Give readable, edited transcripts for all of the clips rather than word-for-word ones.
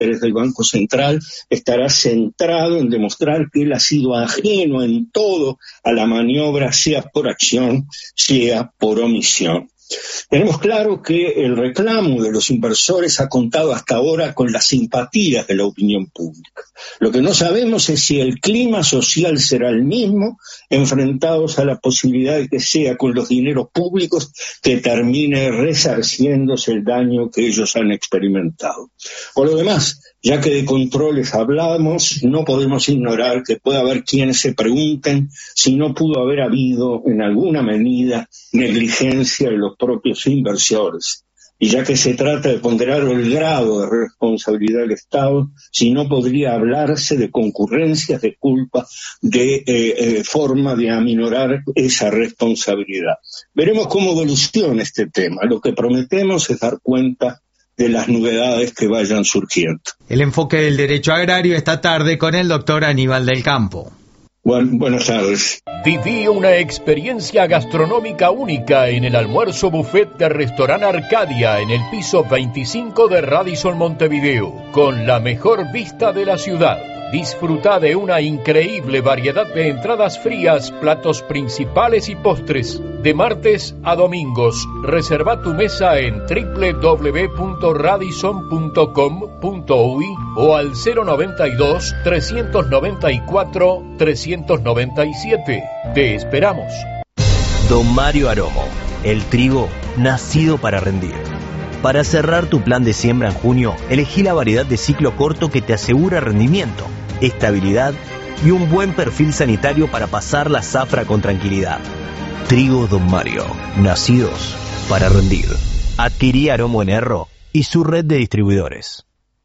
interés del Banco Central estará centrado en demostrar que él ha sido ajeno en todo a la maniobra, sea por acción, sea por omisión. Tenemos claro que el reclamo de los inversores ha contado hasta ahora con las simpatías de la opinión pública. Lo que no sabemos es si el clima social será el mismo, enfrentados a la posibilidad de que sea con los dineros públicos que termine resarciéndose el daño que ellos han experimentado. Por lo demás, ya que de controles hablamos, no podemos ignorar que puede haber quienes se pregunten si no pudo haber habido, en alguna medida, negligencia de los propios inversores. Y ya que se trata de ponderar el grado de responsabilidad del Estado, si no podría hablarse de concurrencias de culpa, de forma de aminorar esa responsabilidad. Veremos cómo evoluciona este tema. Lo que prometemos es dar cuenta de las novedades que vayan surgiendo. El enfoque del derecho agrario esta tarde con el doctor Aníbal del Campo. Buenas tardes. Viví una experiencia gastronómica única en el almuerzo buffet de Restaurant Arcadia en el piso 25 de Radisson Montevideo, con la mejor vista de la ciudad. Disfruta de una increíble variedad de entradas frías, platos principales y postres. De martes a domingos, reserva tu mesa en www.radisson.com.uy o al 092-394-397. Te esperamos. Don Mario Aromo, el trigo nacido para rendir. Para cerrar tu plan de siembra en junio, elegí la variedad de ciclo corto que te asegura rendimiento, estabilidad y un buen perfil sanitario para pasar la zafra con tranquilidad. Trigo Don Mario, nacidos para rendir. Adquirí Aromo en Erro y su red de distribuidores.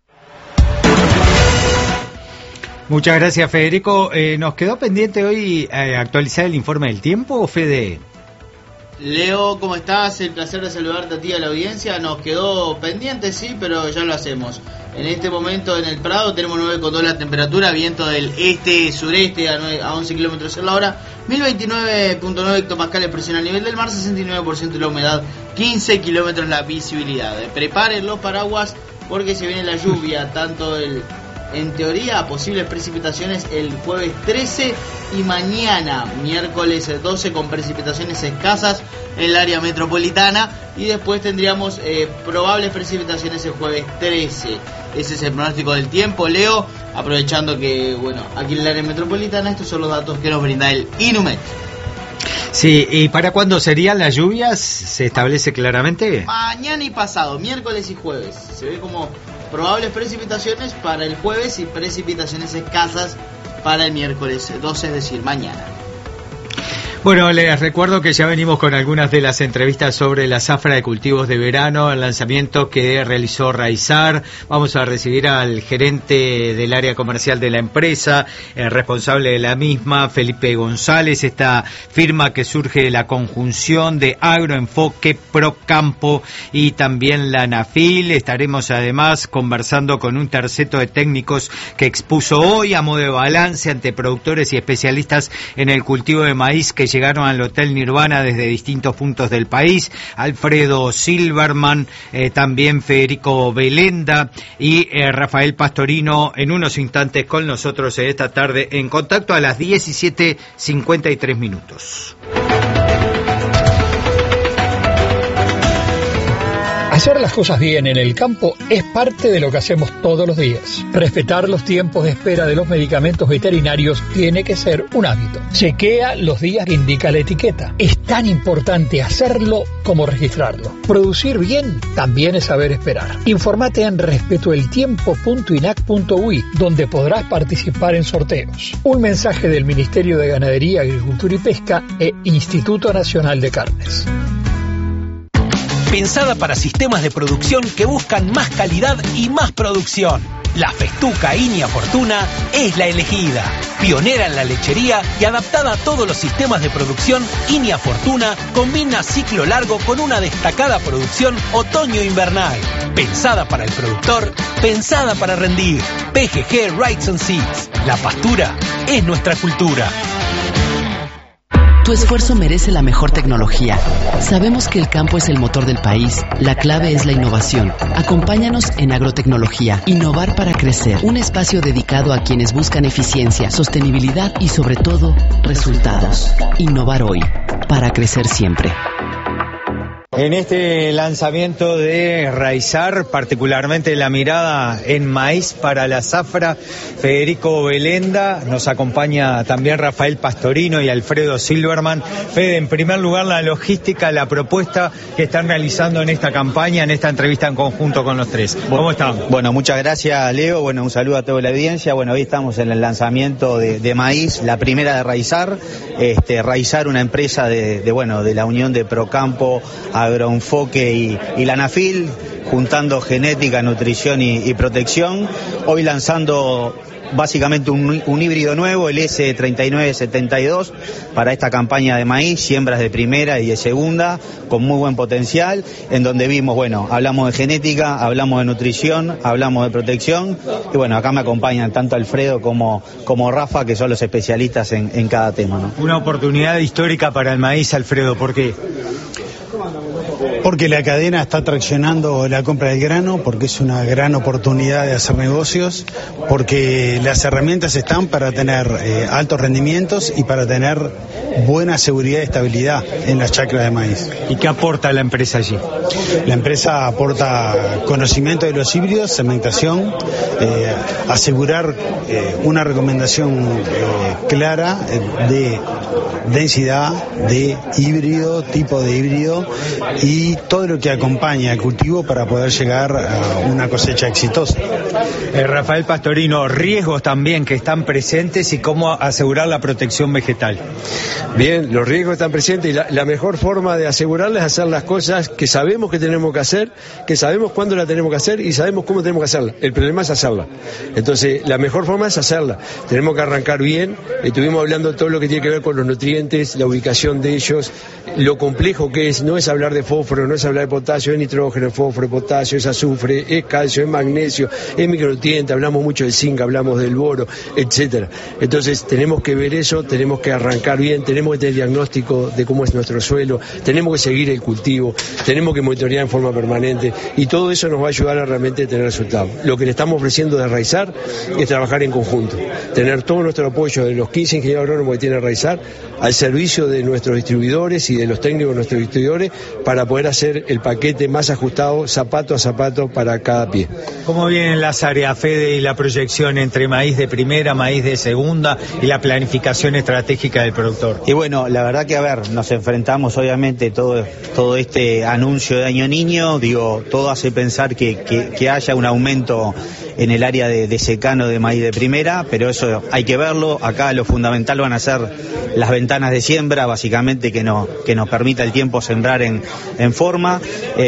Muchas gracias, Federico. ¿Nos quedó pendiente hoy actualizar el informe del tiempo, Fede? Leo, ¿cómo estás? El placer de saludarte a ti y a la audiencia. Nos quedó pendiente, sí, pero ya lo hacemos. En este momento en el Prado tenemos 9,2 la temperatura, viento del este-sureste a 11 kilómetros en la hora, 1029.9 hectopascales presión a nivel del mar, 69% de la humedad, 15 kilómetros la visibilidad. Preparen los paraguas porque se viene la lluvia, tanto en teoría, posibles precipitaciones el jueves 13 y mañana, miércoles 12, con precipitaciones escasas en el área metropolitana, y después tendríamos probables precipitaciones el jueves 13. Ese es el pronóstico del tiempo, Leo, aprovechando que, bueno, aquí en el área metropolitana estos son los datos que nos brinda el INUMET. Sí, ¿y para cuándo serían las lluvias? ¿Se establece claramente? Mañana y pasado, miércoles y jueves. Se ve como probables precipitaciones para el jueves y precipitaciones escasas para el miércoles 12, es decir, mañana. Bueno, les recuerdo que ya venimos con algunas de las entrevistas sobre la zafra de cultivos de verano, el lanzamiento que realizó Raizar. Vamos a recibir al gerente del área comercial de la empresa, el responsable de la misma, Felipe González, esta firma que surge de la conjunción de Agroenfoque, Procampo y también la ANAFIL. Estaremos además conversando con un terceto de técnicos que expuso hoy a modo de balance ante productores y especialistas en el cultivo de maíz que llegaron al Hotel Nirvana desde distintos puntos del país. Alfredo Silverman, también Federico Belenda y Rafael Pastorino en unos instantes con nosotros esta tarde en Contacto a las 17:53. Hacer las cosas bien en el campo es parte de lo que hacemos todos los días. Respetar los tiempos de espera de los medicamentos veterinarios tiene que ser un hábito. Chequea los días que indica la etiqueta. Es tan importante hacerlo como registrarlo. Producir bien también es saber esperar. Infórmate en respetoeltiempo.inac.uy, donde podrás participar en sorteos. Un mensaje del Ministerio de Ganadería, Agricultura y Pesca e Instituto Nacional de Carnes. Pensada para sistemas de producción que buscan más calidad y más producción. La Festuca Inia Fortuna es la elegida. Pionera en la lechería y adaptada a todos los sistemas de producción, Inia Fortuna combina ciclo largo con una destacada producción otoño-invernal. Pensada para el productor, pensada para rendir. PGG Rights and Seeds. La pastura es nuestra cultura. Tu esfuerzo merece la mejor tecnología. Sabemos que el campo es el motor del país. La clave es la innovación. Acompáñanos en Agrotecnología. Innovar para crecer. Un espacio dedicado a quienes buscan eficiencia, sostenibilidad y sobre todo, resultados. Innovar hoy, para crecer siempre. En este lanzamiento de Raizar, particularmente la mirada en maíz para la zafra, Federico Belenda, nos acompaña también Rafael Pastorino y Alfredo Silverman. Fede, en primer lugar, la logística, la propuesta que están realizando en esta campaña, en esta entrevista en conjunto con los tres. ¿Cómo están? Bueno, muchas gracias, Leo. Bueno, un saludo a toda la audiencia. Bueno, hoy estamos en el lanzamiento de maíz, la primera de Raizar. Raizar, una empresa de la unión de Procampo, Agroenfoque y la ANAFIL, juntando genética, nutrición y protección. Hoy lanzando básicamente un híbrido nuevo, el S3972, para esta campaña de maíz, siembras de primera y de segunda, con muy buen potencial, en donde vimos, hablamos de genética, hablamos de nutrición, hablamos de protección, y acá me acompañan tanto Alfredo como Rafa, que son los especialistas en cada tema, ¿no? Una oportunidad histórica para el maíz, Alfredo, ¿por qué? Porque la cadena está traccionando la compra del grano, porque es una gran oportunidad de hacer negocios, porque las herramientas están para tener altos rendimientos y para tener buena seguridad y estabilidad en las chacras de maíz. ¿Y qué aporta la empresa allí? La empresa aporta conocimiento de los híbridos, segmentación, asegurar una recomendación clara de densidad de híbrido, tipo de híbrido y todo lo que acompaña al cultivo para poder llegar a una cosecha exitosa. Rafael Pastorino, riesgos también que están presentes y cómo asegurar la protección vegetal. Bien, los riesgos están presentes y la mejor forma de asegurarles es hacer las cosas que sabemos que tenemos que hacer, que sabemos cuándo la tenemos que hacer y sabemos cómo tenemos que hacerla. El problema es hacerla. Entonces, la mejor forma es hacerla. Tenemos que arrancar bien. Estuvimos hablando de todo lo que tiene que ver con los nutrientes, la ubicación de ellos, lo complejo que es. No es hablar de fósforo, no es hablar de potasio, es nitrógeno, fósforo, potasio, es azufre, es calcio, es magnesio, es micronutriente, hablamos mucho del zinc, hablamos del boro, etcétera. Entonces, tenemos que ver eso, tenemos que arrancar bien, tenemos que tener diagnóstico de cómo es nuestro suelo, tenemos que seguir el cultivo, tenemos que monitorear en forma permanente y todo eso nos va a ayudar a realmente tener resultados. Lo que le estamos ofreciendo de Raizar es trabajar en conjunto, tener todo nuestro apoyo de los 15 ingenieros agrónomos que tiene Raizar al servicio de nuestros distribuidores y de los técnicos de nuestros distribuidores para poder hacer el paquete más ajustado, zapato a zapato para cada pie. ¿Cómo vienen las áreas, Fede, y la proyección entre maíz de primera, maíz de segunda y la planificación estratégica del productor? Y la verdad que, nos enfrentamos obviamente todo este anuncio de Año Niño, todo hace pensar que haya un aumento en el área de secano de maíz de primera, pero eso hay que verlo. Acá lo fundamental van a ser las ventanas de siembra, básicamente que nos permita el tiempo sembrar en forma.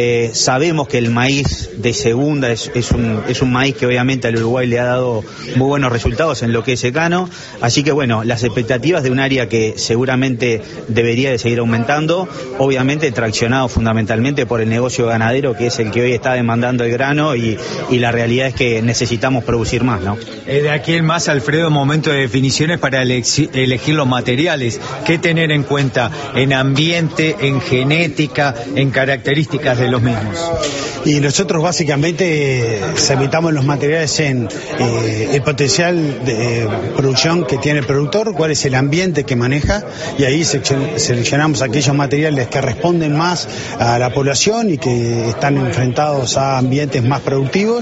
Sabemos que el maíz de segunda es un maíz que obviamente al Uruguay le ha dado muy buenos resultados en lo que es secano, así que las expectativas de un área que seguramente debería de seguir aumentando, obviamente traccionado fundamentalmente por el negocio ganadero, que es el que hoy está demandando el grano y la realidad es que necesitamos producir más, ¿no? De aquí en más, Alfredo, momento de definiciones para elegir los materiales. ¿Qué tener en cuenta en ambiente, en genética, en características de los mismos? Y nosotros básicamente segmentamos los materiales en el potencial de producción que tiene el productor, cuál es el ambiente que maneja, y ahí seleccionamos aquellos materiales que responden más a la población y que están enfrentados a ambientes más productivos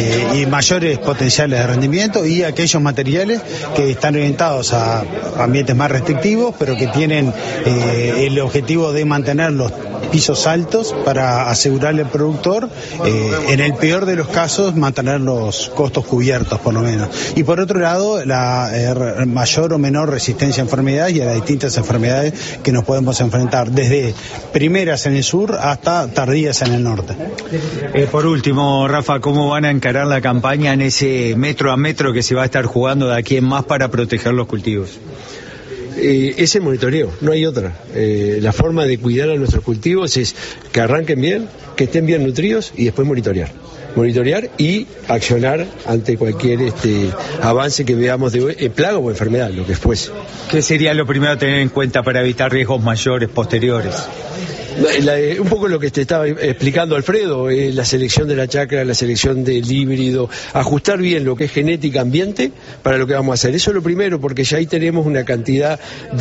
y mayores potenciales de rendimiento, y aquellos materiales que están orientados a ambientes más restrictivos, pero que tienen el objetivo de mantener los pisos altos para asegurarle al productor, en el peor de los casos, mantener los costos cubiertos por lo menos. Y por otro lado, la mayor o menor resistencia a enfermedades y a las distintas enfermedades que nos podemos enfrentar, desde primeras en el sur hasta tardías en el norte. Por último, Rafa, ¿cómo van a encarar la campaña en ese metro a metro que se va a estar jugando de aquí en más para proteger los cultivos? Ese monitoreo, no hay otra. La forma de cuidar a nuestros cultivos es que arranquen bien, que estén bien nutridos y después monitorear. monitorear y accionar ante cualquier avance que veamos de plaga o enfermedad, lo que fuese. ¿Qué sería lo primero a tener en cuenta para evitar riesgos mayores posteriores? Un poco lo que te estaba explicando Alfredo, la selección de la chacra, la selección del híbrido, ajustar bien lo que es genética ambiente para lo que vamos a hacer. Eso es lo primero, porque ya ahí tenemos una cantidad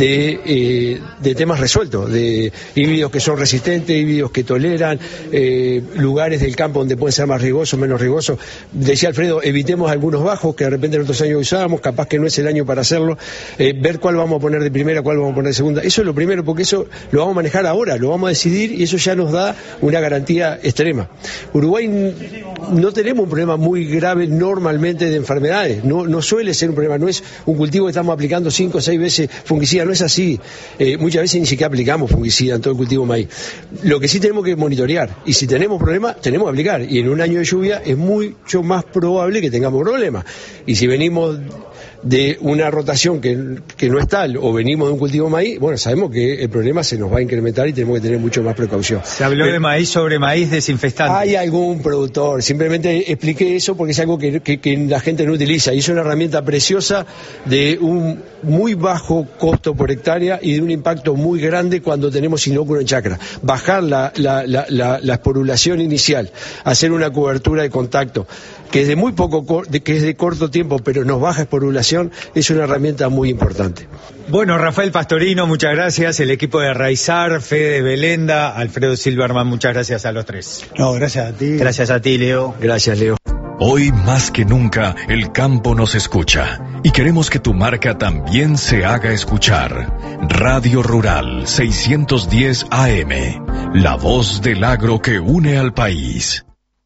de temas resueltos, de híbridos que son resistentes, híbridos que toleran, lugares del campo donde pueden ser más riesgosos, menos riesgosos. Decía Alfredo, evitemos algunos bajos que de repente en otros años usábamos, capaz que no es el año para hacerlo, ver cuál vamos a poner de primera, cuál vamos a poner de segunda. Eso es lo primero, porque eso lo vamos a manejar ahora, lo vamos a decidir y eso ya nos da una garantía extrema. Uruguay no tenemos un problema muy grave normalmente de enfermedades, no suele ser un problema, no es un cultivo que estamos aplicando 5 o 6 veces fungicida, no es así. Muchas veces ni siquiera aplicamos fungicida en todo el cultivo de maíz. Lo que sí tenemos que monitorear, y si tenemos problemas, tenemos que aplicar, y en un año de lluvia es mucho más probable que tengamos problemas. Y si venimos de una rotación que no es tal, o venimos de un cultivo de maíz, bueno, sabemos que el problema se nos va a incrementar y tenemos que tener mucho más precaución. Se habló de maíz sobre maíz desinfectante. Hay algún productor, simplemente expliqué eso porque es algo que la gente no utiliza, y es una herramienta preciosa de un muy bajo costo por hectárea y de un impacto muy grande cuando tenemos inóculo en chacra. Bajar la esporulación inicial, hacer una cobertura de contacto, que es de muy poco, que es de corto tiempo, pero nos baja esporulación, es una herramienta muy importante. Bueno, Rafael Pastorino, muchas gracias, el equipo de Raizar, Fede Belenda, Alfredo Silverman, muchas gracias a los tres. No, gracias a ti. Gracias a ti, Leo. Gracias, Leo. Hoy más que nunca, el campo nos escucha y queremos que tu marca también se haga escuchar. Radio Rural 610 AM, la voz del agro que une al país.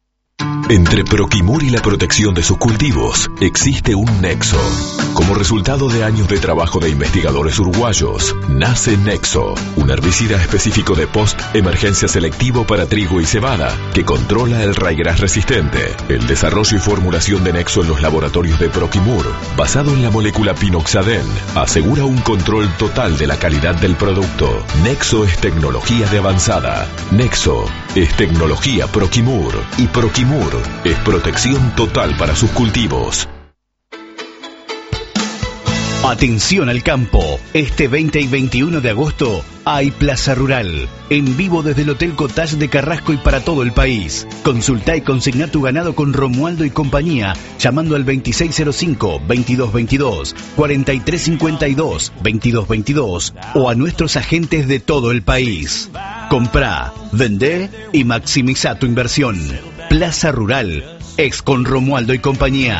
Entre Proquimur y la protección de sus cultivos existe un nexo. Como resultado de años de trabajo de investigadores uruguayos, nace Nexo, un herbicida específico de post-emergencia selectivo para trigo y cebada, que controla el raigras resistente. El desarrollo y formulación de Nexo en los laboratorios de Proquimur, basado en la molécula pinoxaden, asegura un control total de la calidad del producto. Nexo es tecnología de avanzada. Nexo es tecnología Proquimur. Y Proquimur es protección total para sus cultivos. Atención al campo, este 20 y 21 de agosto hay Plaza Rural, en vivo desde el Hotel Cottage de Carrasco y para todo el país. Consulta y consigna tu ganado con Romualdo y compañía, llamando al 2605-2222, 4352-2222 o a nuestros agentes de todo el país. Comprá, vendé y maximiza tu inversión. Plaza Rural, ex con Romualdo y compañía.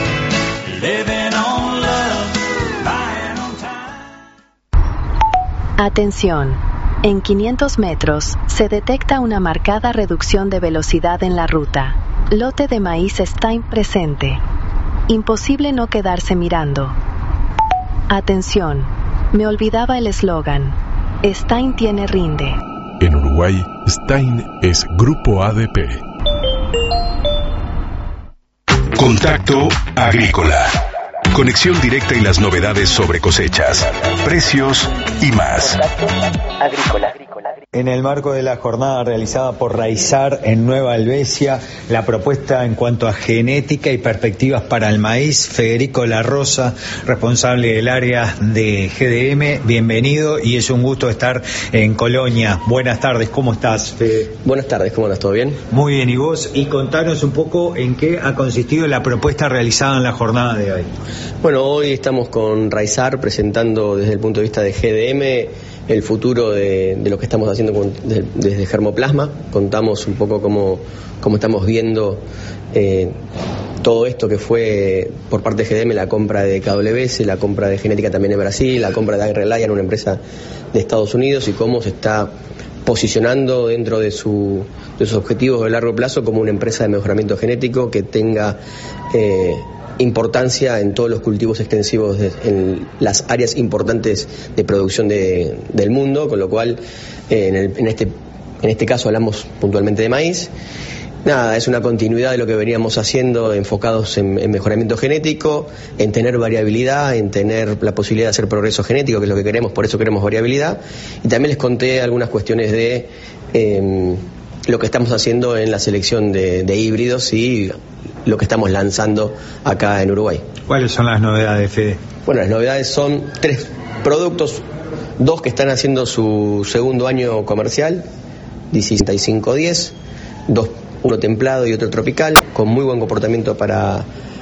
Atención. En 500 metros se detecta una marcada reducción de velocidad en la ruta. Lote de maíz Stein presente. Imposible no quedarse mirando. Atención. Me olvidaba el eslogan. Stein tiene rinde. En Uruguay, Stein es Grupo ADP. Contacto Agrícola. Conexión directa y las novedades sobre cosechas, precios y más. En el marco de la jornada realizada por Raizar en Nueva Helvecia, la propuesta en cuanto a genética y perspectivas para el maíz, Federico La Rosa, responsable del área de GDM, bienvenido y es un gusto estar en Colonia. Buenas tardes, ¿cómo estás, Fede? Buenas tardes, ¿cómo andas? ¿Todo bien? Muy bien, ¿y vos? Y contanos un poco en qué ha consistido la propuesta realizada en la jornada de hoy. Bueno, hoy estamos con Raizar presentando desde el punto de vista de GDM el futuro de lo que estamos haciendo desde Germoplasma. Contamos un poco cómo estamos viendo todo esto que fue por parte de GDM, la compra de KWS, la compra de genética también en Brasil, la compra de AgriLion, una empresa de Estados Unidos, y cómo se está posicionando dentro de sus objetivos de largo plazo como una empresa de mejoramiento genético que tenga importancia en todos los cultivos extensivos en las áreas importantes de producción del mundo, con lo cual en este caso hablamos puntualmente de maíz. Nada, es una continuidad de lo que veníamos haciendo, enfocados en mejoramiento genético, en tener variabilidad, en tener la posibilidad de hacer progreso genético, que es lo que queremos, por eso queremos variabilidad. Y también les conté algunas cuestiones de lo que estamos haciendo en la selección de híbridos y lo que estamos lanzando acá en Uruguay. ¿Cuáles son las novedades, Fede? Bueno, las novedades son 3 productos, 2 que están haciendo su segundo año comercial, 6510, 2, uno templado y otro tropical, con muy buen comportamiento para